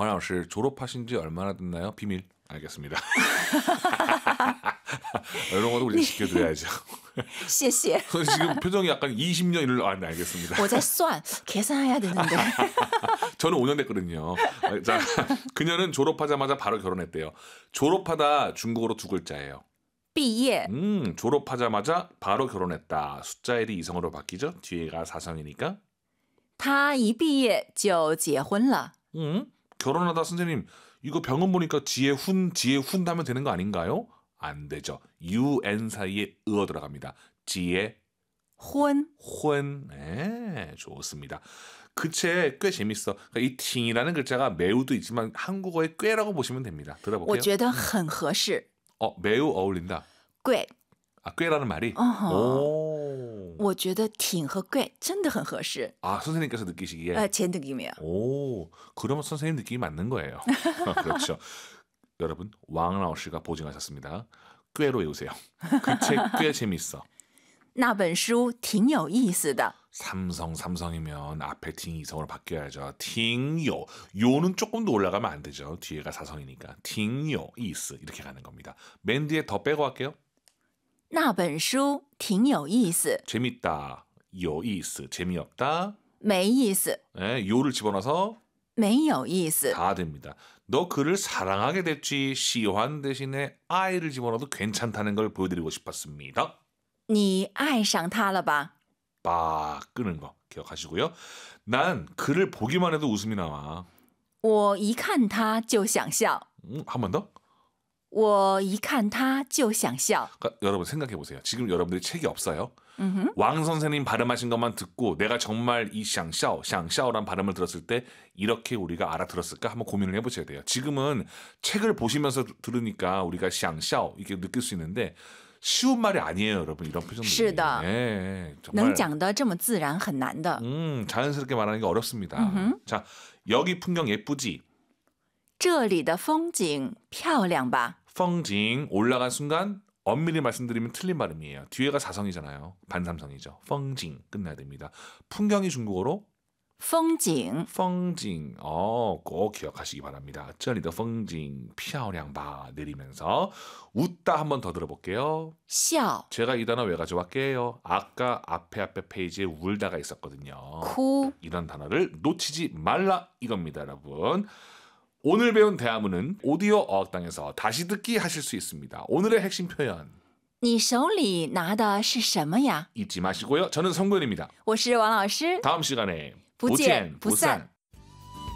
원하우씨 졸업하신 지 얼마나 됐나요? 비밀. 알겠습니다. 이런 것도 우리가 지켜드려야죠. 谢谢. 지금 표정이 약간 20년 일을 알겠습니다. 我在算 계산해야 되는데. 저는 5년 됐거든요. 자, 그녀는 졸업하자마자 바로 결혼했대요. 졸업하다 중국어로 두 글자예요. 毕业. 졸업하자마자 바로 결혼했다. 숫자 1이 이성으로 바뀌죠. 뒤에가 사성이니까. 他一毕业就结婚了. 결혼하다 선생님 이거 병원 보니까 지혜 훈 하면 되는 거 아닌가요? 안 되죠. UN 사이에 으어 들어갑니다. 지혜 혼. 네, 좋습니다. 그 책 꽤 재밌어. 그러니까 이 팅이라는 글자가 매우도 있지만 한국어의 꾀라고 보시면 됩니다. 我 들어볼게요. 觉得很合适. 매우 어울린다. 贵. 꾀라는 말이. 오. 我觉得挺和贵真的很合适. 선생님께서 느끼시기에. 제 느낌이에요. 그러면 선생님 느낌이 맞는 거예요. 그렇죠. 여러분, 왕라오 씨가 보증하셨습니다. 꾀로 외우세요. 그 책 꽤 재밌어. 那本书挺有意思的. 삼성이면 앞에 팅이 이성으로 바뀌어야죠. 팅요. 요는 조금 더 올라가면 안 되죠. 뒤에가 사성이니까. 팅요 이스 이렇게 가는 겁니다. 맨 뒤에 더 빼고 할게요. 那本书挺有意思. 재밌다. 요 이스. 재미없다. 没意思. 네, 요를 집어넣어서 没有意思. 다 됩니다. 너 그를 사랑하게 됐지. 시환 대신에 아이를 집어넣어도 괜찮다는 걸 보여드리고 싶었습니다. 你爱上他了吧? 빡 끄는 거 기억하시고요. 난 그를 보기만 해도 웃음이 나와. 我一看他就想笑. 한 번 더. 我一看他就想笑. 그러니까 여러분 생각해 보세요. 지금 여러분들이 책이 없어요. 왕 선생님 발음하신 것만 듣고 내가 정말 이 샹샤오란 발음을 들었을 때 이렇게 우리가 알아들었을까 한번 고민을 해보셔야 돼요. 지금은 책을 보시면서 들으니까 우리가 샹샤오 이렇게 느낄 수 있는데 쉬운 말이 아니에요, 여러분. 이런 표정들이. 是的. 네, 能讲得这么自然很难的. 자연스럽게 말하는 게 어렵습니다. 자, 여기 풍경 예쁘지? 这里的风景漂亮吧? 펑징 올라간 순간 엄밀히 말씀드리면 틀린 발음이에요. 뒤에가 사성이잖아요. 반삼성이죠. 펑징 끝나야 됩니다. 풍경이 중국어로 风景. 펑징. 꼭 기억하시기 바랍니다. 这里的风景漂亮吧 내리면서 웃다 한 번 더 들어볼게요. 笑. 제가 이 단어 왜 가져왔게요? 아까 앞에 페이지에 울다가 있었거든요. 哭. 이런 단어를 놓치지 말라 이겁니다, 여러분. 오늘 배운 대화문은 오디오 어학당에서 다시 듣기 하실 수 있습니다. 오늘의 핵심 표현. 你手里拿的是什么呀? 잊지 마시고요. 저는 성구현입니다. 我是王老师. 다음 시간에 不见不散.